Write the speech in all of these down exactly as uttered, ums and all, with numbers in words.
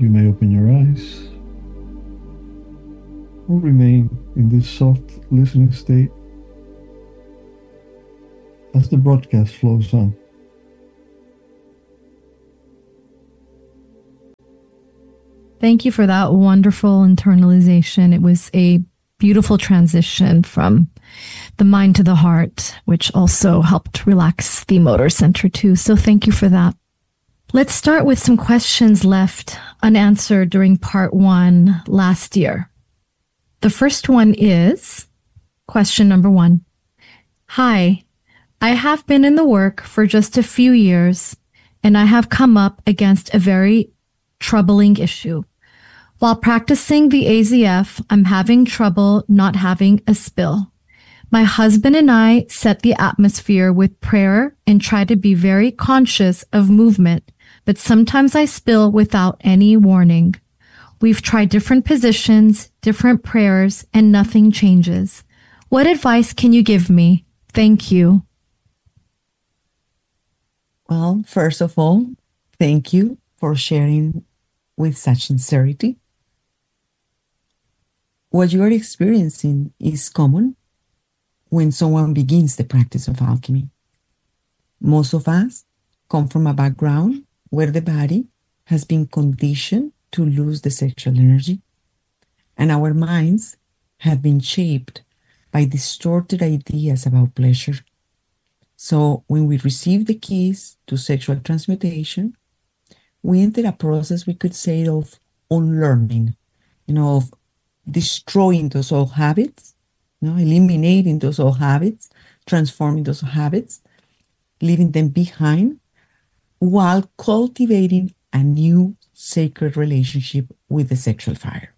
You may open your eyes or remain in this soft listening state as the broadcast flows on. Thank you for that wonderful internalization. It was a beautiful transition from the mind to the heart, which also helped relax the motor center too. So thank you for that. Let's start with some questions left unanswered during part one last year. The first one is question number one. Hi, I have been in the work for just a few years, and I have come up against a very troubling issue. While practicing the A Z F, I'm having trouble not having a spill. My husband and I set the atmosphere with prayer and try to be very conscious of movement, but sometimes I spill without any warning. We've tried different positions, different prayers, and nothing changes. What advice can you give me? Thank you. Well, first of all, thank you for sharing with such sincerity. What you are experiencing is common when someone begins the practice of alchemy. Most of us come from a background where the body has been conditioned to lose the sexual energy, and our minds have been shaped by distorted ideas about pleasure. So when we receive the keys to sexual transmutation, we enter a process, we could say, of unlearning, you know, of destroying those old habits, you know, eliminating those old habits, transforming those habits, leaving them behind, while cultivating a new sacred relationship with the sexual fire.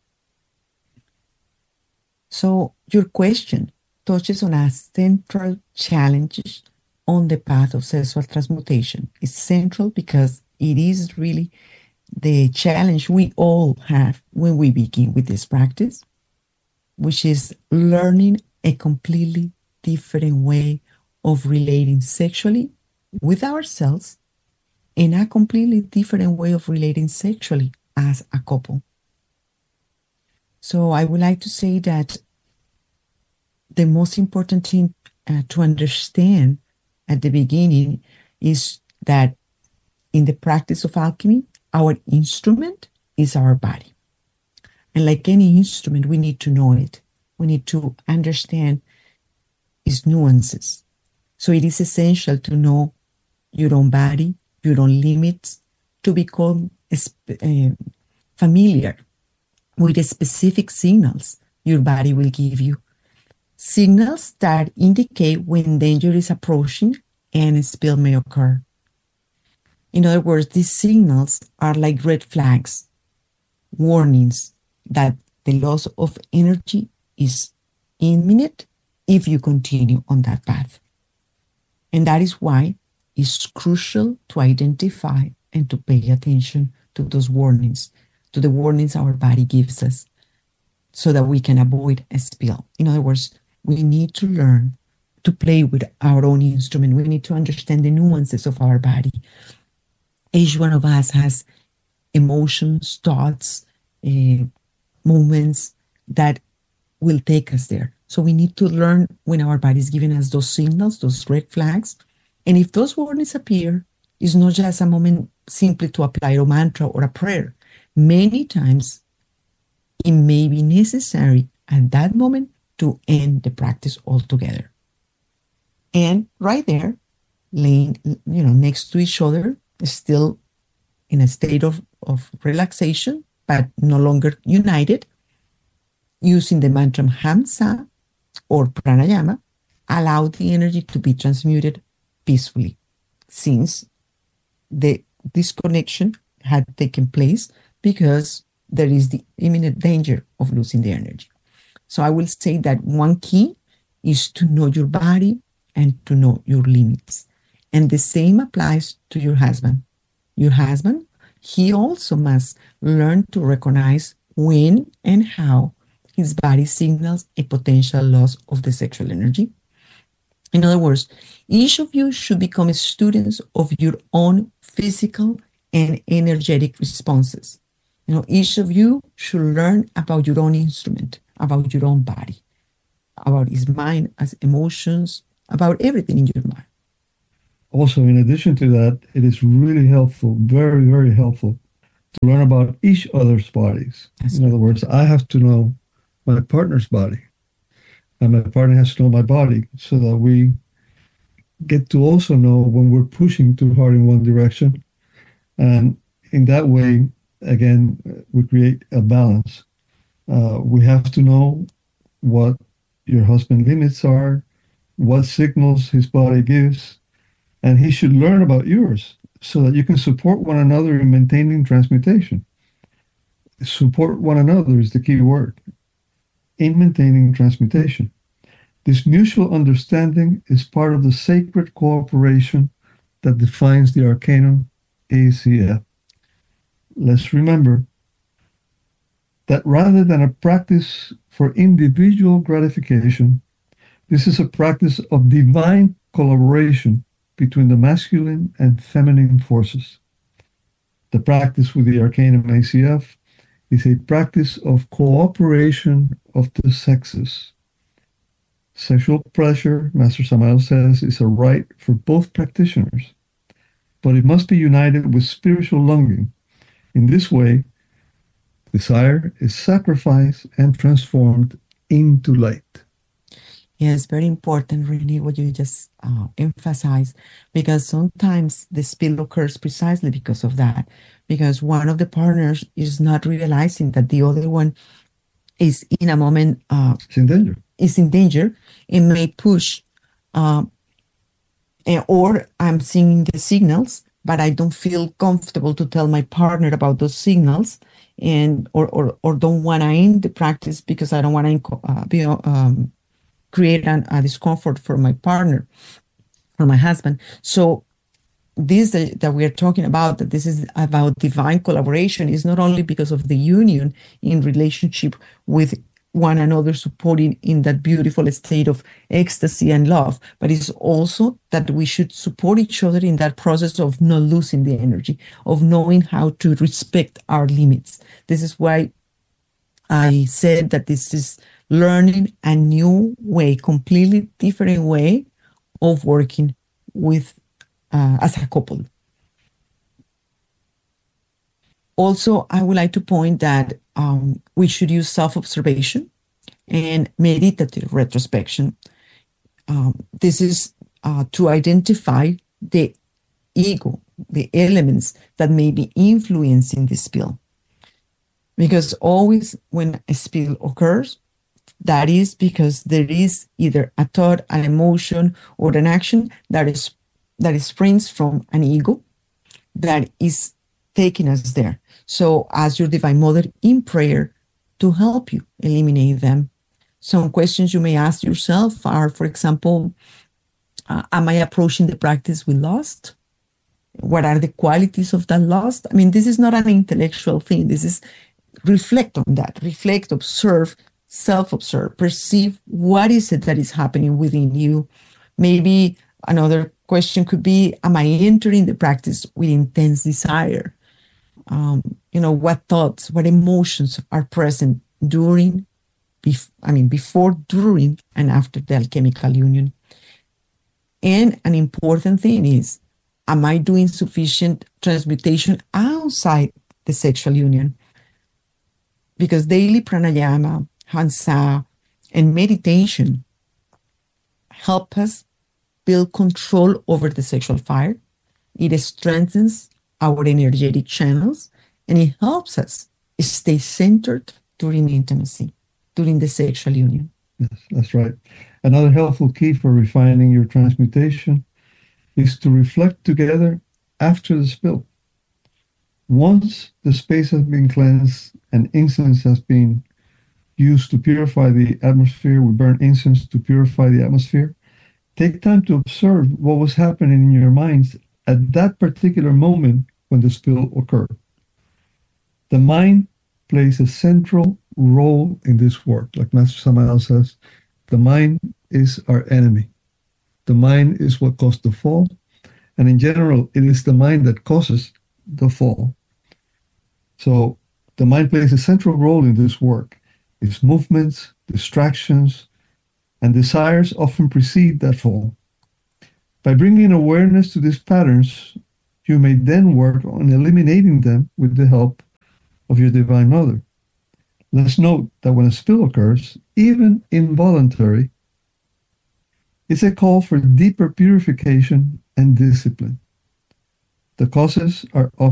So your question touches on a central challenge on the path of sexual transmutation. It's central because it is really the challenge we all have when we begin with this practice, which is learning a completely different way of relating sexually with ourselves and a completely different way of relating sexually as a couple. So I would like to say that the most important thing uh, to understand at the beginning is that in the practice of alchemy, our instrument is our body. And like any instrument, we need to know it. We need to understand its nuances. So it is essential to know your own body, your own limits, to become uh, familiar with the specific signals your body will give you. Signals that indicate when danger is approaching and a spill may occur. In other words, these signals are like red flags, warnings that the loss of energy is imminent if you continue on that path. And that is why it's crucial to identify and to pay attention to those warnings, to the warnings our body gives us, so that we can avoid a spill. In other words, we need to learn to play with our own instrument. We need to understand the nuances of our body. Each one of us has emotions, thoughts, uh, moments that will take us there. So we need to learn when our body is giving us those signals, those red flags. And if those warnings appear, it's not just a moment simply to apply a mantra or a prayer. Many times, it may be necessary at that moment to end the practice altogether. And right there, laying, you know, next to each other, still in a state of, of relaxation, but no longer united, using the mantra Hamsa or Pranayama, allow the energy to be transmuted peacefully, since the disconnection had taken place because there is the imminent danger of losing the energy. So I will say that one key is to know your body and to know your limits. And the same applies to your husband. Your husband, he also must learn to recognize when and how his body signals a potential loss of the sexual energy. In other words, each of you should become students of your own physical and energetic responses. You know, each of you should learn about your own instrument, about your own body, about his mind, as emotions, about everything in your mind. Also, in addition to that, it is really helpful, very, very helpful, to learn about each other's bodies. That's In other words, I have to know my partner's body, and my partner has to know my body, so that we get to also know when we're pushing too hard in one direction. And in that way, again, we create a balance. Uh, we have to know what your husband's limits are, what signals his body gives, and he should learn about yours so that you can support one another in maintaining transmutation. Support one another is the key word in maintaining transmutation. This mutual understanding is part of the sacred cooperation that defines the Arcanum A C F. Let's remember that rather than a practice for individual gratification, this is a practice of divine collaboration between the masculine and feminine forces. The practice with the Arcanum A C F is a practice of cooperation of the sexes. Sexual pleasure, Master Samael says, is a right for both practitioners, but it must be united with spiritual longing. In this way, desire is sacrificed and transformed into light. Yes, very important, really, what you just uh, emphasized, because sometimes the spill occurs precisely because of that, because one of the partners is not realizing that the other one is in a moment uh, It's in danger. is in danger and may push, uh, and- or I'm seeing the signals, but I don't feel comfortable to tell my partner about those signals, and or or, or don't want to end the practice because I don't want to uh, be um, create an, a discomfort for my partner, for my husband. So this that, that we are talking about, that this is about divine collaboration, is not only because of the union in relationship with one another, supporting in that beautiful state of ecstasy and love, but it's also that we should support each other in that process of not losing the energy, of knowing how to respect our limits. This is why I said that this is learning a new way, completely different way of working with uh, as a couple. Also, I would like to point that um, we should use self-observation and meditative retrospection. Um, this is uh, to identify the ego, the elements that may be influencing the spill. Because always when a spill occurs, that is because there is either a thought, an emotion, or an action that is that springs from an ego that is taking us there. So ask your Divine Mother in prayer to help you eliminate them. Some questions you may ask yourself are, for example, uh, am I approaching the practice with lust? What are the qualities of that lust? I mean, this is not an intellectual thing. This is reflect on that, reflect, observe, self-observe, perceive what is it that is happening within you. Maybe another question could be, am I entering the practice with intense desire? Um, you know, what thoughts, what emotions are present during, bef- I mean, before, during, and after the alchemical union? And an important thing is, am I doing sufficient transmutation outside the sexual union? Because daily pranayama, hansa, and meditation help us build control over the sexual fire. It strengthens our energetic channels, and it helps us stay centered during intimacy, during the sexual union. Yes, that's right. Another helpful key for refining your transmutation is to reflect together after the spill. Once the space has been cleansed and incense has been used to purify the atmosphere, we burn incense to purify the atmosphere. Take time to observe what was happening in your minds at that particular moment when the spill occurred. The mind plays a central role in this work. Like Master Samael says, the mind is our enemy. The mind is what caused the fall. And in general, it is the mind that causes the fall. So the mind plays a central role in this work. Its movements, distractions, and desires often precede that fall. By bringing awareness to these patterns, you may then work on eliminating them with the help of your Divine Mother. Let's note that when a spill occurs, even involuntary, it's a call for deeper purification and discipline. The causes are often